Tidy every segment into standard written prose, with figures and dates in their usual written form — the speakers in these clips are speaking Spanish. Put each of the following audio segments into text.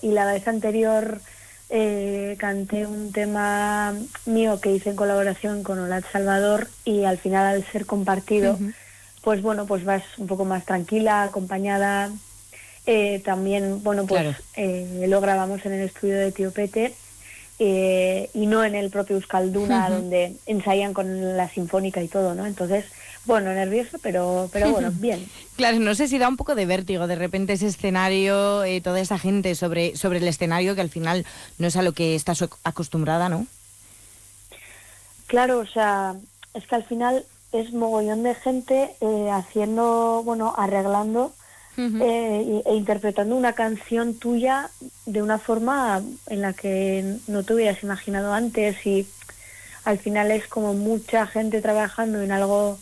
y la vez anterior canté un tema mío que hice en colaboración con Olat Salvador, y al final, al ser compartido, pues bueno, pues vas un poco más tranquila, acompañada. También, bueno, pues Claro. lo grabamos en el estudio de Tío Pete, y no en el propio Euskalduna, donde ensayan con la sinfónica y todo, ¿no? Entonces, bueno, nervioso, pero bueno, bien. Claro, no sé si da un poco de vértigo de repente ese escenario, toda esa gente sobre el escenario, que al final no es a lo que estás acostumbrada, ¿no? Claro, o sea, es que al final es mogollón de gente haciendo, bueno, arreglando e interpretando una canción tuya de una forma en la que no te hubieras imaginado antes, y al final es como mucha gente trabajando en algo,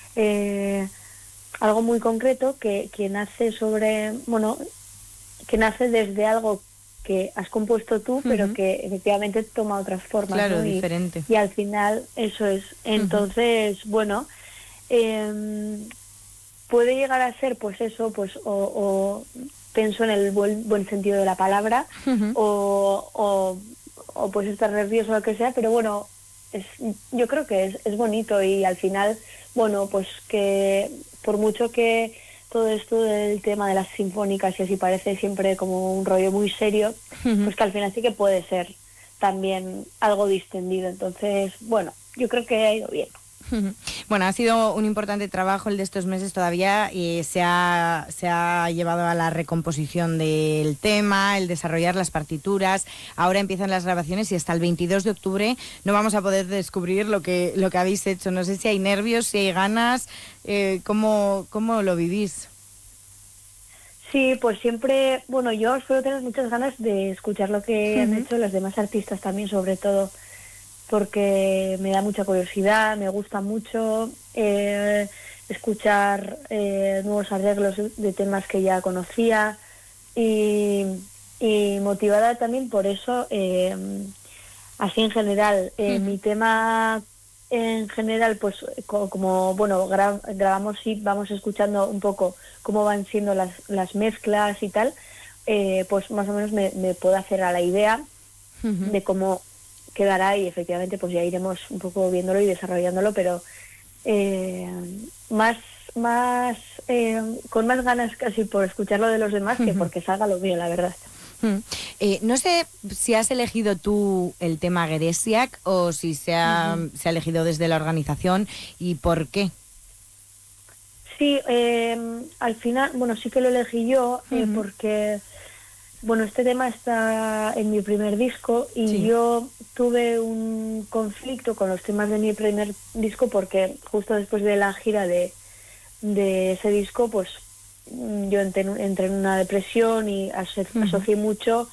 algo muy concreto que nace sobre, bueno, que nace desde algo que has compuesto tú, pero que efectivamente toma otras formas, Claro, ¿no? diferente. Y al final eso es. Entonces, bueno, puede llegar a ser, pues eso, pues o pienso en el buen sentido de la palabra, o pues estar nervioso o lo que sea, pero bueno, yo creo que es bonito, y al final, bueno, pues que por mucho que todo esto del tema de las sinfónicas y así parece siempre como un rollo muy serio, pues que al final sí que puede ser también algo distendido. Entonces, bueno, yo creo que ha ido bien. Bueno, ha sido un importante trabajo el de estos meses todavía, y se ha llevado a la recomposición del tema, el desarrollar las partituras. Ahora empiezan las grabaciones y hasta el 22 de octubre no vamos a poder descubrir lo que habéis hecho. No sé si hay nervios, si hay ganas, ¿cómo lo vivís? Sí, pues siempre, bueno, yo suelo tener muchas ganas de escuchar lo que han hecho los demás artistas también, sobre todo porque me da mucha curiosidad, me gusta mucho escuchar nuevos arreglos de temas que ya conocía, y, y motivada también por eso, así en general. Mi tema en general, pues como bueno, grabamos y vamos escuchando un poco cómo van siendo las mezclas y tal, pues más o menos me puedo hacer a la idea de cómo quedará, y efectivamente pues ya iremos un poco viéndolo y desarrollándolo, pero eh, más con más ganas casi por escucharlo de los demás que porque salga lo mío, la verdad. No sé si has elegido tú el tema Geresiak o si se ha elegido desde la organización, y por qué. Sí, al final, bueno, sí que lo elegí yo, porque, bueno, este tema está en mi primer disco, y Sí. yo tuve un conflicto con los temas de mi primer disco porque justo después de la gira de ese disco, pues yo entré en una depresión, y asocié mucho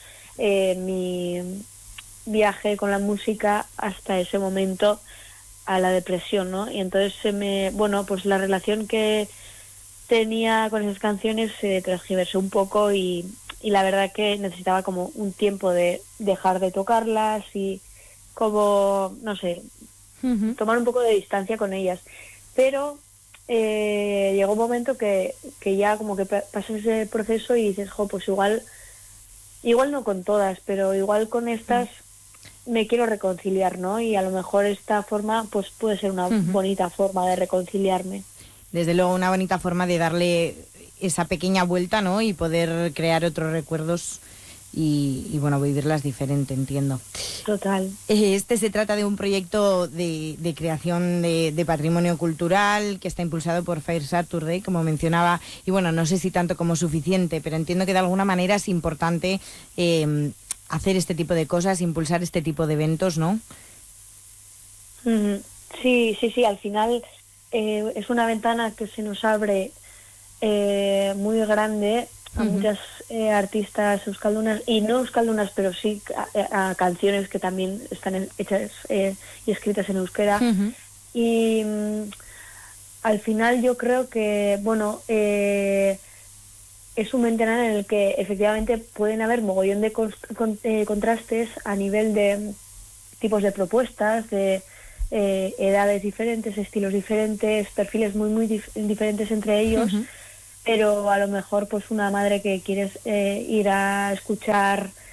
mi viaje con la música hasta ese momento a la depresión, ¿no? Y entonces bueno, pues la relación que tenía con esas canciones se transgiversó un poco, y la verdad que necesitaba como un tiempo de dejar de tocarlas, y como, no sé, tomar un poco de distancia con ellas. Pero llegó un momento que ya como que pasas ese proceso y dices, jo, pues igual no con todas, pero igual con estas me quiero reconciliar, ¿no? Y a lo mejor esta forma pues puede ser una bonita forma de reconciliarme. Desde luego, una bonita forma de darle esa pequeña vuelta, ¿no? Y poder crear otros recuerdos y bueno, vivirlas diferente, entiendo. Total. Este se trata de un proyecto de creación de patrimonio cultural que está impulsado por Fire Saturday, como mencionaba, y bueno, no sé si tanto como suficiente, pero entiendo que de alguna manera es importante hacer este tipo de cosas, impulsar este tipo de eventos, ¿no? Sí, sí, sí, al final es una ventana que se nos abre muy grande a muchas artistas euskaldunas, y no euskaldunas, pero sí a canciones que también están hechas y escritas en euskera. Y al final yo creo que, bueno, es un ventanal en el que efectivamente pueden haber mogollón de contrastes a nivel de tipos de propuestas, de edades diferentes, estilos diferentes, perfiles muy diferentes entre ellos, pero a lo mejor pues una madre que quieres ir a escuchar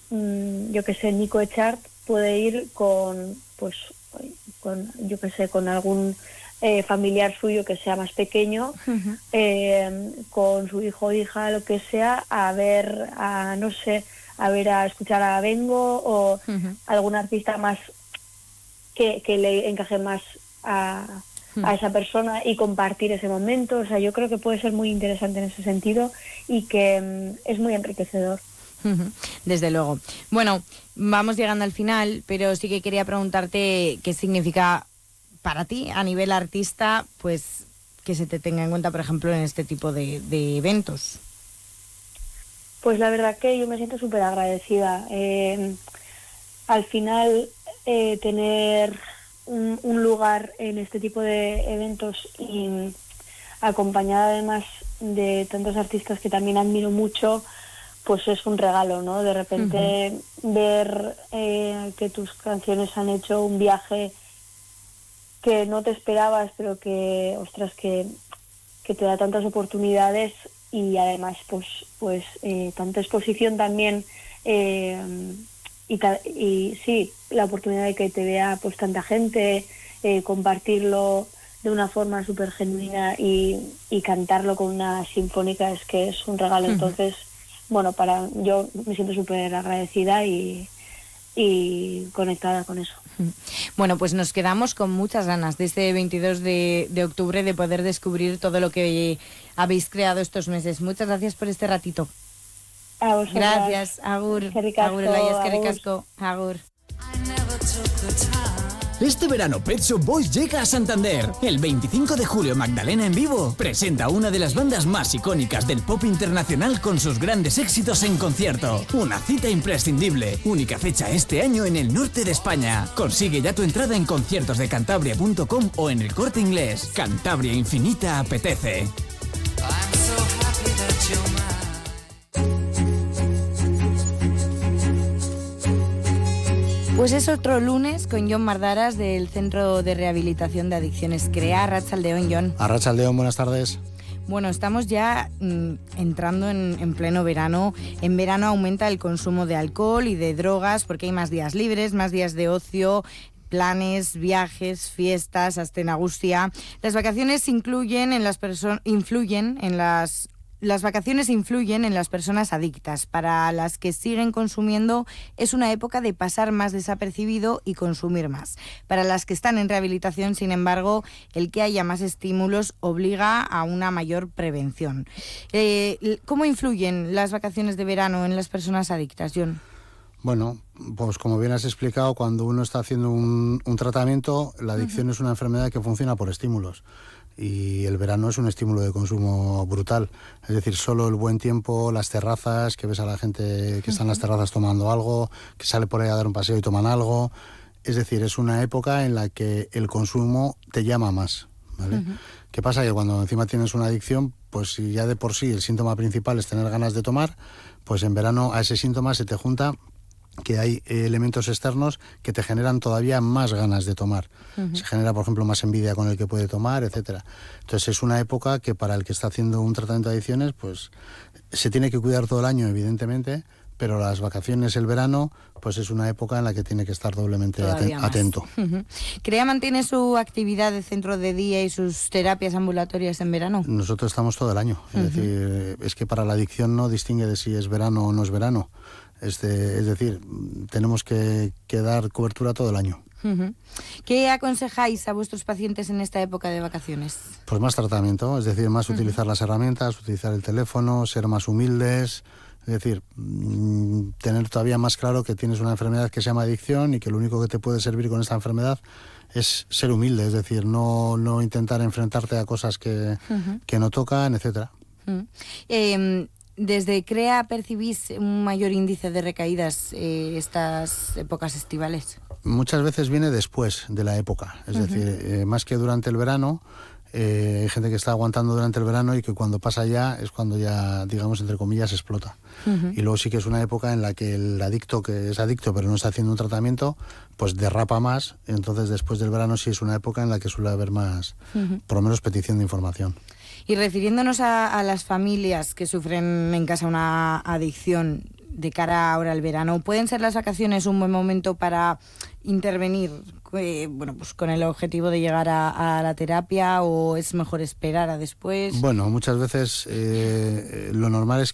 yo que sé, Nico Echart puede ir con yo que sé, con algún familiar suyo que sea más pequeño, con su hijo o hija, lo que sea, a escuchar a Bengo o algún artista más que le encaje más a esa persona y compartir ese momento. O sea, yo creo que puede ser muy interesante en ese sentido y que es muy enriquecedor. Desde luego. Bueno, vamos llegando al final, pero sí que quería preguntarte qué significa para ti, a nivel artista, pues que se te tenga en cuenta, por ejemplo, en este tipo de eventos. Pues la verdad que yo me siento súper agradecida. Al final, tener un lugar en este tipo de eventos y acompañada además de tantos artistas que también admiro mucho, pues es un regalo, ¿no? De repente ver que tus canciones han hecho un viaje que no te esperabas, pero que, ostras, que te da tantas oportunidades y además pues tanta exposición también y sí, la oportunidad de que te vea pues tanta gente, compartirlo de una forma súper genuina y cantarlo con una sinfónica es que es un regalo. Entonces, bueno, yo me siento súper agradecida y conectada con eso. Bueno, pues nos quedamos con muchas ganas de este 22 de octubre de poder descubrir todo lo que habéis creado estos meses. Muchas gracias por este ratito. A vosotras. Gracias, agur. Agur, Laia, eskerrik asko. Agur. Este verano Pet Shop Boys llega a Santander. El 25 de julio Magdalena en vivo presenta una de las bandas más icónicas del pop internacional con sus grandes éxitos en concierto. Una cita imprescindible. Única fecha este año en el norte de España. Consigue ya tu entrada en conciertosdecantabria.com o en El Corte Inglés. Cantabria Infinita apetece. Pues es otro lunes con Jon Mardaras del Centro de Rehabilitación de Adicciones CREA. Arratsaldeon, Jon. Arratsaldeon, buenas tardes. Bueno, estamos ya entrando en pleno verano. En verano aumenta el consumo de alcohol y de drogas porque hay más días libres, más días de ocio, planes, viajes, fiestas, hasta en angustia. Las vacaciones influyen en las personas adictas. Para las que siguen consumiendo es una época de pasar más desapercibido y consumir más. Para las que están en rehabilitación, sin embargo, el que haya más estímulos obliga a una mayor prevención. ¿Cómo influyen las vacaciones de verano en las personas adictas, Jon? Bueno, pues como bien has explicado, cuando uno está haciendo un tratamiento, la adicción es una enfermedad que funciona por estímulos. Y el verano es un estímulo de consumo brutal. Es decir, solo el buen tiempo, las terrazas, que ves a la gente que está en las terrazas tomando algo, que sale por ahí a dar un paseo y toman algo. Es decir, es una época en la que el consumo te llama más, ¿vale? ¿Qué pasa? Que cuando encima tienes una adicción, pues si ya de por sí el síntoma principal es tener ganas de tomar, pues en verano a ese síntoma se te junta que hay elementos externos que te generan todavía más ganas de tomar. Se genera, por ejemplo, más envidia con el que puede tomar, etcétera. Entonces es una época que para el que está haciendo un tratamiento de adicciones, pues se tiene que cuidar todo el año, evidentemente, pero las vacaciones, el verano, pues es una época en la que tiene que estar doblemente atento. ¿CREA mantiene su actividad de centro de día y sus terapias ambulatorias en verano? Nosotros estamos todo el año. Es decir, es que para la adicción no distingue de si es verano o no es verano. Es decir, tenemos que dar cobertura todo el año. ¿Qué aconsejáis a vuestros pacientes en esta época de vacaciones? Pues más tratamiento, es decir, más utilizar las herramientas, utilizar el teléfono, ser más humildes. Es decir, tener todavía más claro que tienes una enfermedad que se llama adicción y que lo único que te puede servir con esta enfermedad es ser humilde, es decir, no intentar enfrentarte a cosas que no tocan, etcétera. ¿Desde CREA percibís un mayor índice de recaídas estas épocas estivales? Muchas veces viene después de la época, es decir, más que durante el verano. Hay gente que está aguantando durante el verano y que cuando pasa ya es cuando ya, digamos, entre comillas, explota. Y luego sí que es una época en la que el adicto, que es adicto pero no está haciendo un tratamiento, pues derrapa más. Entonces después del verano sí es una época en la que suele haber más, por lo menos, petición de información. Y refiriéndonos a las familias que sufren en casa una adicción, de cara ahora al verano? ¿Pueden ser las vacaciones un buen momento para intervenir, bueno, pues con el objetivo de llegar a la terapia, o es mejor esperar a después? Bueno, muchas veces lo normal es